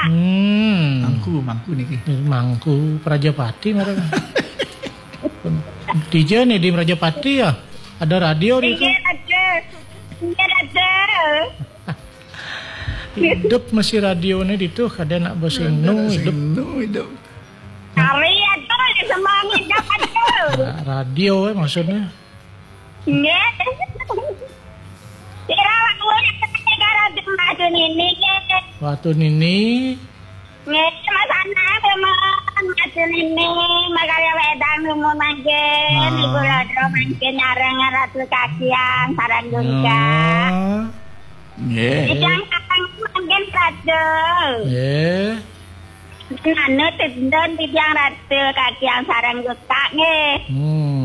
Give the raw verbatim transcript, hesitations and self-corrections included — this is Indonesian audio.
Hmm. Mangku, mangku niki. Mangku Prajapati mereka. D J nih di Prajapati ya. Ada radio di Iya ada. Iya ada. Hidup masih radio nih di tuh kada nak bersinu hidup. Sinu hidup. Hari ada semangat dapat tuh. Nah, radio eh, maksudnya. Iya. Kira aku yang negara maju ini ke. Waktu ini Nggak, mas anak memang maju ini makanya wedang numu mangkin, Ah. ibu lodro mangkin nyareng ratu kakian saran juga. ah, Nggih. Yang kakang mangkin ratu. eh Anu tendon di yang ratu kakian sarang juga nggih. hmm